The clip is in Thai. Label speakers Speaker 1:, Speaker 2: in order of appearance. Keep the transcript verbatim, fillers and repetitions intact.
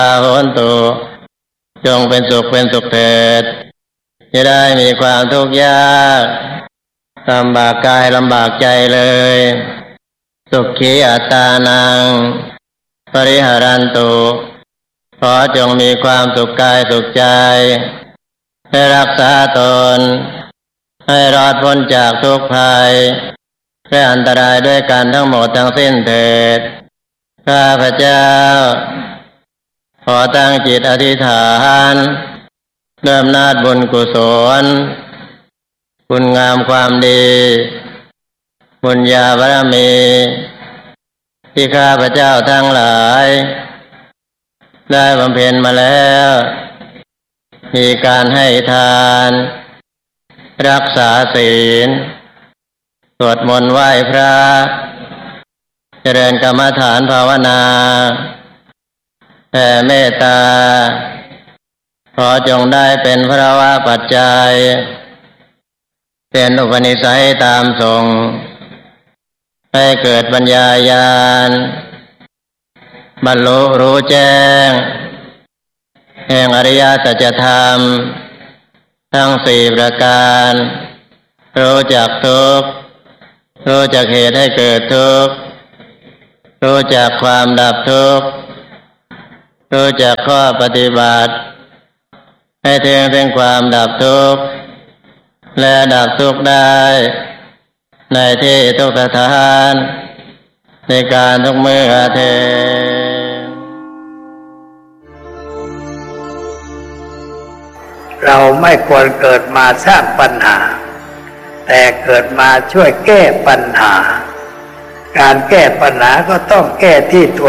Speaker 1: โหนตุจงเป็นสุขเป็นสุขเถิดจะได้มีความทุกข์ยากลำบากกายลำบากใจเลยสุขีอัตตานังปริหารันตุขอจงมีความสุขกายสุขใจให้รักษาตนให้รอดพ้นจากทุกข์ภัยและอันตรายด้วยกันทั้งหมดทั้งสิ้นเถิดข้าพเจ้าขอตั้งจิตอธิษฐานด้วยอำนาจบุญกุศลคุณงามความดีบุญญาบารมีที่ข้าพเจ้าทั้งหลายได้บำเพ็ญมาแล้วมีการให้ทานรักษาศีลสวดมนต์ไหว้พระเจริญกรรมฐานภาวนาแผ่เมตตาขอจงได้เป็นพระวะปัจจัยเป็นอุปนิสัยตามทรงให้เกิดปัญญาญาณบรรลุรู้แจ้งแห่งอริยสัจธรรมทั้งสี่ประการรู้จักทุกข์รู้จักเหตุให้เกิดทุกข์รู้จักความดับทุกข์รู้จักข้อปฏิบัติให้ถึงถึงความดับทุกข์และดับทุกข์ได้ในที่ทุกสถานในการทุกเมื่อเถิด
Speaker 2: เราไม่ควรเกิดมาสร้างปัญหาแต่เกิดมาช่วยแก้ปัญหาการแก้ปัญหาก็ต้องแก้ที่ตัว